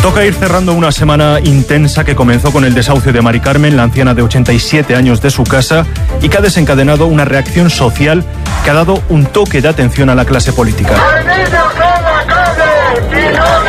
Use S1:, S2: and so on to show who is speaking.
S1: Toca ir cerrando una semana intensa que comenzó con el desahucio de Mari Carmen, la anciana de 87 años de su casa, y que ha desencadenado una reacción social que ha dado un toque de atención a la clase política.
S2: ¡Al niño a la calle!